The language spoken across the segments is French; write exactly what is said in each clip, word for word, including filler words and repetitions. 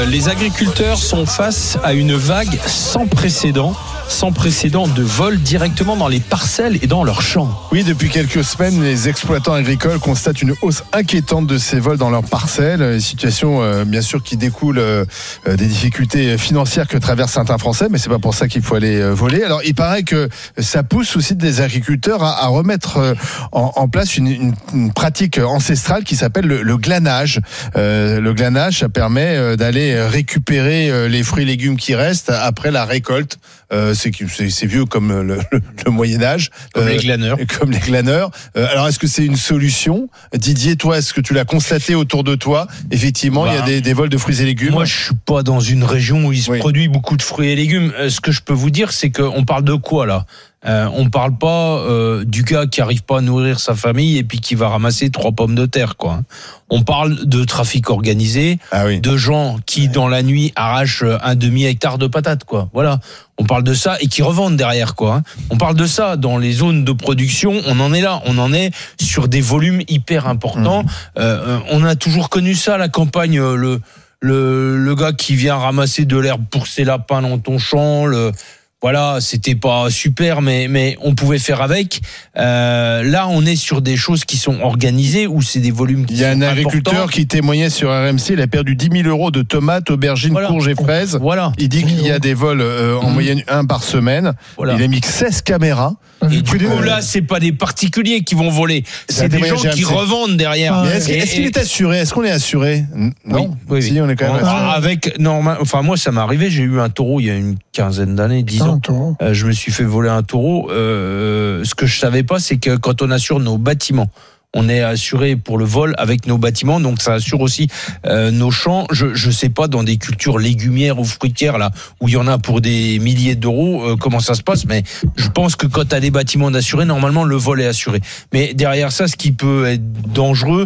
Les agriculteurs sont face à une vague sans précédent, sans précédent de vols directement dans les parcelles et dans leurs champs. Oui, depuis quelques semaines, les exploitants agricoles constatent une hausse inquiétante de ces vols dans leurs parcelles. Une situation, euh, bien sûr, qui découle euh, des difficultés financières que traversent certains Français, mais c'est pas pour ça qu'il faut aller euh, voler. Alors, il paraît que ça pousse aussi des agriculteurs à, à remettre euh, en, en place une, une, une pratique ancestrale qui s'appelle le, le glanage. Euh, le glanage, ça permet euh, d'aller récupérer les fruits et légumes qui restent après la récolte. Euh, c'est, c'est, c'est vieux comme le, le, le Moyen-Âge. Comme euh, les glaneurs. Comme les glaneurs. Euh, alors, est-ce que c'est une solution ? Didier, toi, est-ce que tu l'as constaté autour de toi ? Effectivement, bah, il y a des, des vols de fruits et légumes. Moi, je suis pas dans une région où il se oui. produit beaucoup de fruits et légumes. Euh, ce que je peux vous dire, c'est qu'on parle de quoi, là ? Euh, on parle pas euh, du gars qui arrive pas à nourrir sa famille et puis qui va ramasser trois pommes de terre, quoi. On parle de trafic organisé, ah oui. de gens qui, dans la nuit, arrachent un demi-hectare de patates, quoi. Voilà. On parle de ça et qui revendent derrière, quoi. On parle de ça dans les zones de production. On en est là. On en est sur des volumes hyper importants. Mmh. Euh, on a toujours connu ça, la campagne, le, le, le gars qui vient ramasser de l'herbe pour ses lapins dans ton champ, le, Voilà, c'était pas super, mais mais on pouvait faire avec. Euh, là, on est sur des choses qui sont organisées où c'est des volumes qui sont importants. Il y a un agriculteur importants. Qui témoignait sur R M C, il a perdu dix mille euros de tomates, aubergines, voilà. courges et fraises. Voilà. Il dit qu'il y a des vols euh, en mmh. moyenne un par semaine. Voilà. Il a mis seize caméras. Et du coup, là, c'est pas des particuliers qui vont voler, c'est, c'est des gens qui revendent derrière. Ah, mais est-ce, et, est-ce qu'il est assuré ? Est-ce qu'on est assuré ? Non. Oui, oui, si, on est quand même assuré. Avec normal. Enfin, moi, ça m'est arrivé. J'ai eu un taureau il y a une quinzaine d'années, dix ans. Euh, je me suis fait voler un taureau. Euh, ce que je savais pas, c'est que quand on assure nos bâtiments, on est assuré pour le vol avec nos bâtiments, donc ça assure aussi euh, nos champs. Je je sais pas dans des cultures légumières ou fruitières là où il y en a pour des milliers d'euros euh, comment ça se passe, mais je pense que quand tu as des bâtiments d'assurés, normalement le vol est assuré. Mais derrière ça, ce qui peut être dangereux,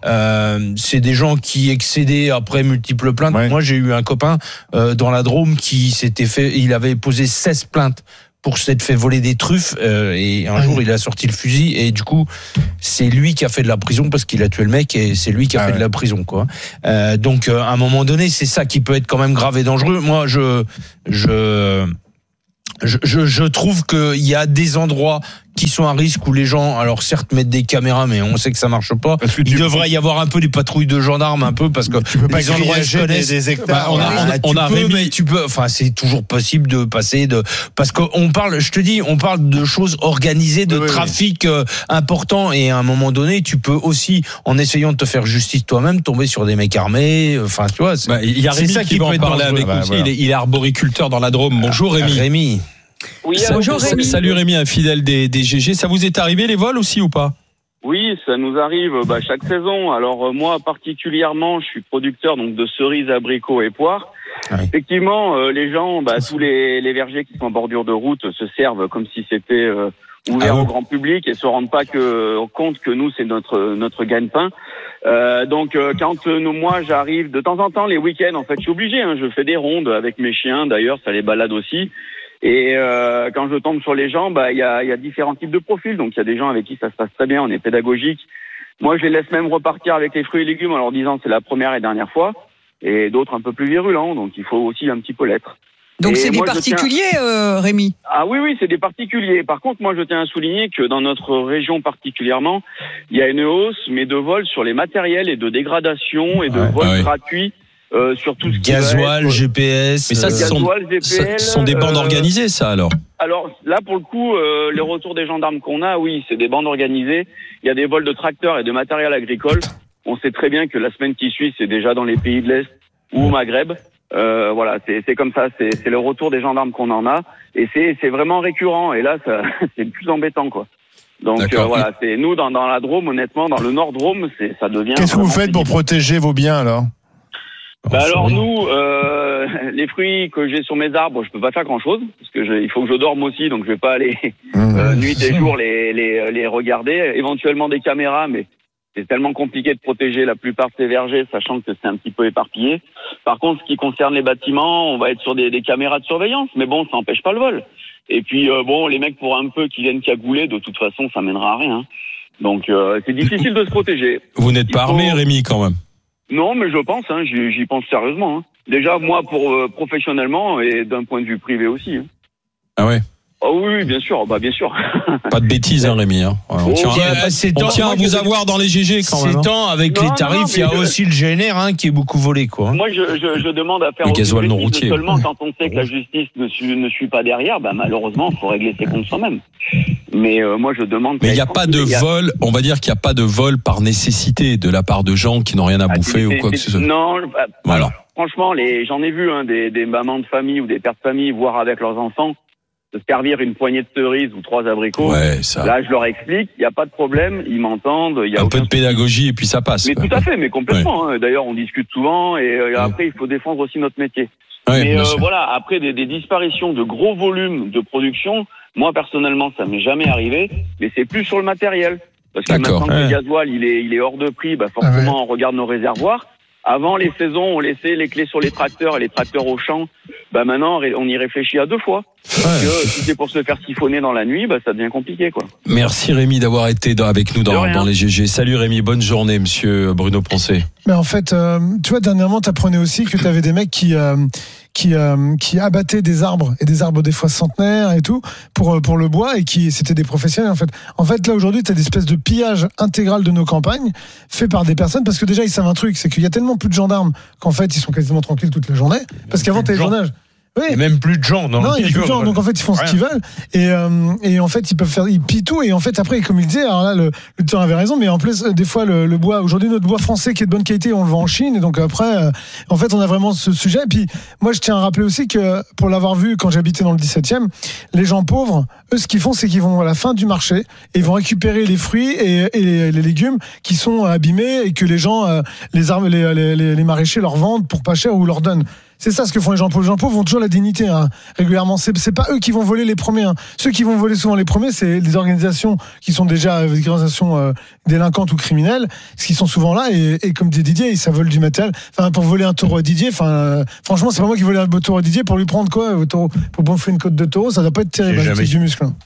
Euh, c'est des gens qui excédaient après multiples plaintes. Ouais. Moi, j'ai eu un copain euh, dans la Drôme qui s'était fait, il avait posé seize plaintes pour s'être fait voler des truffes euh, et un ouais. jour il a sorti le fusil et du coup c'est lui qui a fait de la prison parce qu'il a tué le mec et c'est lui qui a ah fait ouais. de la prison, quoi. Euh, donc euh, à un moment donné, c'est ça qui peut être quand même grave et dangereux. Moi, je je je, je, je trouve qu'il y a des endroits qui sont à risque où les gens, alors certes mettent des caméras, mais on sait que ça marche pas. Il devrait y avoir un peu des patrouilles de gendarmes, un peu, parce que tu peux pas les endroits se connaissent. Des, des hectares. Bah, on a, on a, on a peux, mais tu peux. Enfin, c'est toujours possible de passer de, parce qu'on parle, je te dis, on parle de choses organisées, de oui, trafic oui. Euh, important, et à un moment donné, tu peux aussi, en essayant de te faire justice toi-même, tomber sur des mecs armés. Enfin, tu vois. Bah, il y a Rémi c'est ça qui, qui va en parler avec bah, aussi. Voilà. Il, est, il est arboriculteur dans la Drôme. Bonjour Rémi. Rémi. Oui, bonjour Rémi. Salut Rémi, un fidèle des, des G G. Ça vous est arrivé les vols aussi ou pas ? Oui, ça nous arrive bah, chaque saison. Alors euh, moi particulièrement, je suis producteur donc de cerises, abricots et poires. Oui. Effectivement, euh, les gens, bah, tous les, les vergers qui sont en bordure de route se servent comme si c'était euh, ouvert ah, au grand public et se rendent pas que, compte que nous c'est notre notre gagne-pain. Euh, donc euh, quand euh, moi j'arrive de temps en temps les week-ends, en fait, je suis obligé. Hein, je fais des rondes avec mes chiens. D'ailleurs, ça les balade aussi. Et euh, quand je tombe sur les gens, bah il y a, y a différents types de profils. Donc il y a des gens avec qui ça se passe très bien, on est pédagogique. Moi, je les laisse même repartir avec les fruits et légumes en leur disant c'est la première et dernière fois. Et d'autres un peu plus virulents, donc il faut aussi un petit peu l'être. Donc et c'est moi, des particuliers, tiens... euh, Rémi ? Ah oui, oui, c'est des particuliers. Par contre, moi, je tiens à souligner que dans notre région particulièrement, il y a une hausse, mais de vols sur les matériels et de dégradation et de ouais, vols ouais. gratuits. Euh, sur tout ce qui gasoil, être... G P S. Mais ça, ce sont, ce sont des bandes euh... organisées, ça, alors. Alors là, pour le coup, euh, les retours des gendarmes qu'on a, oui, c'est des bandes organisées. Il y a des vols de tracteurs et de matériel agricole. On sait très bien que la semaine qui suit, c'est déjà dans les pays de l'Est ou au Maghreb. Euh, voilà, c'est, c'est comme ça. C'est, c'est le retour des gendarmes qu'on en a, et c'est, c'est vraiment récurrent. Et là, ça, c'est le plus embêtant, quoi. Donc euh, voilà, c'est nous dans, dans la Drôme, honnêtement, dans le Nord Drôme, c'est ça devient. Qu'est-ce que vous faites pour protéger vos biens alors ? Bah alors nous, euh, les fruits que j'ai sur mes arbres, je peux pas faire grand-chose parce que je, il faut que je dorme aussi, donc je vais pas aller euh, nuit et jour les, les les regarder. Éventuellement des caméras, mais c'est tellement compliqué de protéger la plupart de ces vergers, sachant que c'est un petit peu éparpillé. Par contre, ce qui concerne les bâtiments, on va être sur des, des caméras de surveillance, mais bon, ça n'empêche pas le vol. Et puis euh, bon, les mecs pour un peu qui viennent cagouler, de toute façon, ça mènera à rien. Donc euh, c'est difficile de se protéger. Vous n'êtes pas il armé, faut... Rémi, quand même. Non, mais je pense, hein, j'y, j'y pense sérieusement. Hein. Déjà, moi, pour euh, professionnellement et d'un point de vue privé aussi. Hein. Ah ouais. Oh oui, oui, bien sûr, bah bien sûr. Pas de bêtises, hein, Rémi. Hein. Ouais, on oh, tient, bah, c'est on temps, tient à vous avoir dans les G G quand même. C'est temps, avec non, les tarifs, non, non, il y a je... aussi le G N R hein, qui est beaucoup volé, quoi. Moi, je, je, je demande à faire le gasoil non routier. Seulement quand on sait que la justice ne suit, ne suit pas derrière, bah malheureusement, il faut régler ses comptes soi-même. Mais euh, moi, je demande. Mais il n'y a pas de a... vol. On va dire qu'il n'y a pas de vol par nécessité de la part de gens qui n'ont rien à ah, bouffer ou quoi que ce soit. Non. Bah, voilà. Alors, franchement, les, j'en ai vu hein, des, des mamans de famille ou des pères de famille voir avec leurs enfants se servir une poignée de cerises ou trois abricots. Ouais, ça. Là, je leur explique, il n'y a pas de problème, ils m'entendent. Y a un peu de pédagogie et puis ça passe. Mais quoi. tout à fait, mais complètement. Ouais. Hein. D'ailleurs, on discute souvent et euh, après, il faut défendre aussi notre métier. Ouais, mais euh, voilà, après des, des disparitions de gros volumes de production, moi personnellement, ça m'est jamais arrivé, mais c'est plus sur le matériel. Parce que D'accord. maintenant que ouais. le gasoil, il est, il est hors de prix, bah forcément, ah ouais. on regarde nos réservoirs. Avant, les saisons, on laissait les clés sur les tracteurs et les tracteurs au champ. Bah maintenant, on y réfléchit à deux fois. Parce ouais. que si c'est pour se faire siphonner dans la nuit, bah ça devient compliqué, quoi. Merci Rémi d'avoir été dans, avec nous dans, dans les G G. Salut Rémi, bonne journée, monsieur Bruno Poncet. Mais en fait, euh, tu vois, dernièrement, t'apprenais aussi que t'avais des mecs qui euh, qui euh, qui abattaient des arbres et des arbres des fois centenaires et tout pour pour le bois et qui c'était des professionnels en fait. En fait, là aujourd'hui, t'as des espèces de pillage intégral de nos campagnes fait par des personnes parce que déjà ils savent un truc, c'est qu'il y a tellement plus de gendarmes qu'en fait ils sont quasiment tranquilles toute la journée parce qu'avant t'avais le journage. Oui. Il n'y a même plus de gens dans non, le il y a plus de gens, donc en fait ils font Rien. ce qu'ils veulent et euh, et en fait ils peuvent faire ils pillent tout et en fait après comme il disait alors là le le tueur avait raison mais en plus des fois le, le bois aujourd'hui notre bois français qui est de bonne qualité on le vend en Chine et donc après euh, en fait on a vraiment ce sujet et puis moi je tiens à rappeler aussi que pour l'avoir vu quand j'habitais dans le dix-septième les gens pauvres eux ce qu'ils font c'est qu'ils vont à la fin du marché et ils vont récupérer les fruits et, et les, les légumes qui sont abîmés et que les gens euh, les, armes, les, les les les maraîchers leur vendent pour pas cher ou leur donnent. C'est ça ce que font les gens pauvres. Les gens pauvres ont toujours la dignité hein, régulièrement. C'est, c'est pas eux qui vont voler les premiers. Hein. Ceux qui vont voler souvent les premiers, c'est des organisations qui sont déjà des organisations euh, délinquantes ou criminelles, qui sont souvent là. Et, et comme dit Didier, ça vole du matériel. Enfin, pour voler un taureau à Didier, enfin, euh, franchement, c'est pas moi qui volais un beau taureau à Didier pour lui prendre quoi, au taureau, pour bouffer une côte de taureau, ça doit pas être terrible. C'est du muscle. Hein.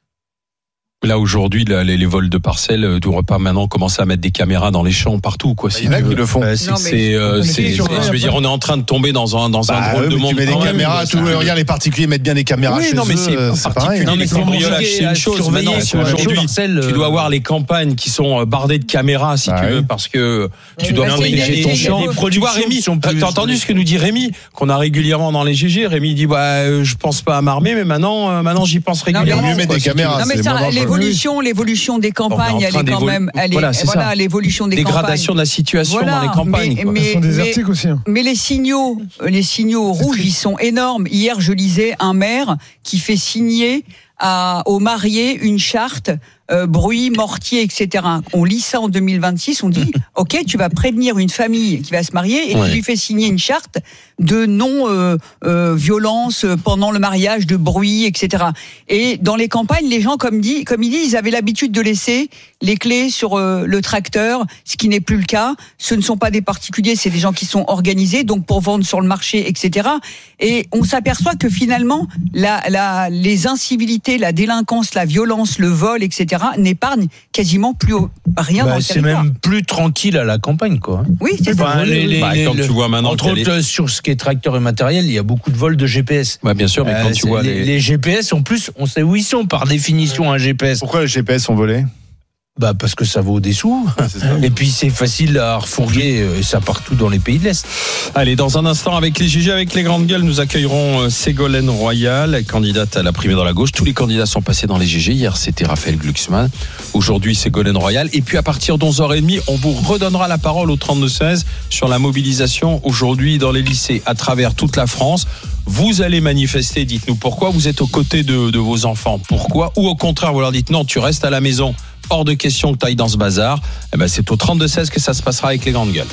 Là aujourd'hui, là, les, les vols de parcelles, on ne devrait pas maintenant commencer à mettre des caméras dans les champs partout, quoi. Il y en a qui le font. Euh, c'est, non, c'est, euh, c'est, c'est, je veux dire, on est en train de tomber dans un dans un bah, drôle de monde. Tu mets des caméras, même, tout, regarde les particuliers mettent bien des caméras oui, chez non, mais c'est, eux, c'est pareil. Non, mais c'est briolage, c'est une chose. Maintenant, aujourd'hui, tu dois voir les campagnes qui sont bardées de caméras, si tu veux, parce que tu dois protéger ton champ. Tu vois, Rémi, t'as entendu ce que nous dit Rémi, qu'on a régulièrement dans les G G. Rémi dit, bah, je pense pas à m'armer, mais maintenant, maintenant, j'y pense régulièrement. Mieux mettre des caméras. Non, mais ça, l'évolution, l'évolution des campagnes. Elle est quand même, elle est, voilà, voilà l'évolution des dégradation campagnes. de la situation voilà, dans les campagnes. Mais, mais, sont désertiques mais, aussi. Hein. Mais les signaux, les signaux rouges, ils sont énormes. Hier, je lisais un maire qui fait signer à, aux mariés une charte. Euh, bruit, mortier, et cetera. On lit ça en deux mille vingt-six, on dit, ok, tu vas prévenir une famille qui va se marier et ouais. tu lui fais signer une charte de non-violence euh, euh, pendant le mariage, de bruit, et cetera. Et dans les campagnes, les gens, comme dit, comme il dit, ils avaient l'habitude de laisser les clés sur euh, le tracteur, ce qui n'est plus le cas. Ce ne sont pas des particuliers, c'est des gens qui sont organisés, donc pour vendre sur le marché, et cetera. Et on s'aperçoit que finalement, la, la, les incivilités, la délinquance, la violence, le vol, et cetera n'épargne quasiment plus rien bah, dans le c'est territoire. C'est même plus tranquille à la campagne, quoi. Oui, c'est enfin, ça. Les, les, bah, les, quand le, tu vois maintenant entre autres, les... sur ce qui est tracteur et matériel, il y a beaucoup de vols de G P S. Bah, bien sûr, mais quand euh, tu vois les... Les, les G P S, en plus, on sait où ils sont par définition, un G P S. Pourquoi les G P S sont volés ? Bah parce que ça vaut des sous et puis c'est facile à refourguer et ça partout dans les pays de l'Est. Allez, dans un instant avec les G G, avec les grandes gueules, nous accueillerons Ségolène Royal, candidate à la primée dans la gauche. Tous les candidats sont passés dans les G G. Hier c'était Raphaël Glucksmann, aujourd'hui Ségolène Royal. Et puis à partir d'onze heures trente, on vous redonnera la parole au trente-deux seize sur la mobilisation aujourd'hui dans les lycées à travers toute la France. Vous allez manifester, dites-nous pourquoi. Vous êtes aux côtés de, de vos enfants, pourquoi? Ou au contraire, vous leur dites non, tu restes à la maison. Hors de question que tu ailles dans ce bazar. Eh ben, c'est au trente-deux seize que ça se passera avec les grandes gueules.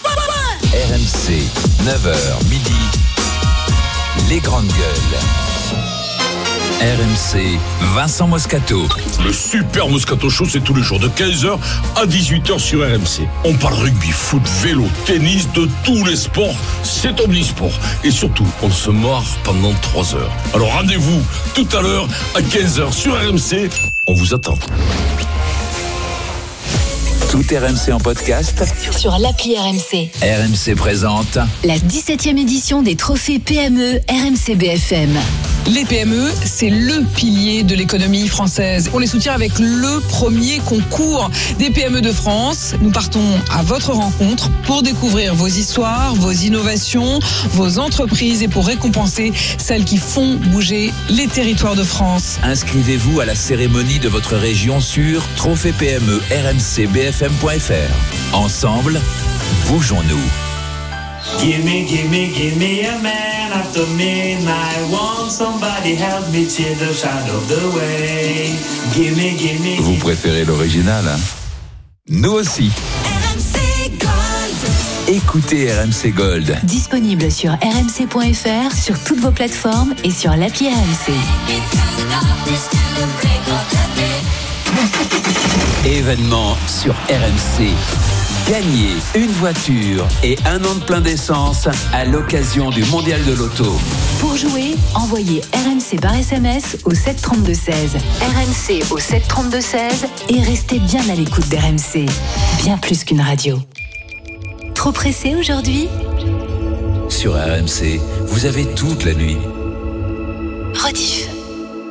R M C, neuf heures midi, les grandes gueules. R M C, Vincent Moscato. Le super Moscato Show, c'est tous les jours de quinze heures à dix-huit heures sur R M C. On parle rugby, foot, vélo, tennis, de tous les sports. C'est omnisport. Et surtout, on se marre pendant trois heures. Alors rendez-vous tout à l'heure à quinze heures sur R M C. On vous attend. Tout R M C en podcast sur l'appli R M C. R M C présente la dix-septième édition des trophées P M E R M C B F M. Les P M E, c'est le pilier de l'économie française. On les soutient avec le premier concours des P M E de France. Nous partons à votre rencontre pour découvrir vos histoires, vos innovations, vos entreprises et pour récompenser celles qui font bouger les territoires de France. Inscrivez-vous à la cérémonie de votre région sur trophée P M E R M C B F M point F R. Ensemble, bougeons-nous. Gimme, gimme, gimme a man after midnight. Want somebody help me cheer the shadow of the way. Gimme, gimme. Vous préférez l'original, hein? Nous aussi. R M C Gold. Écoutez R M C Gold. Disponible sur R M C point F R, sur toutes vos plateformes et sur l'appli R M C. Événement sur R M C. Gagnez une voiture et un an de plein d'essence à l'occasion du Mondial de l'Auto. Pour jouer, envoyez R M C par S M S au sept trente-deux seize. R M C au sept trente-deux seize et restez bien à l'écoute d'R M C. Bien plus qu'une radio. Trop pressé aujourd'hui ? Sur R M C, vous avez toute la nuit. Rediff.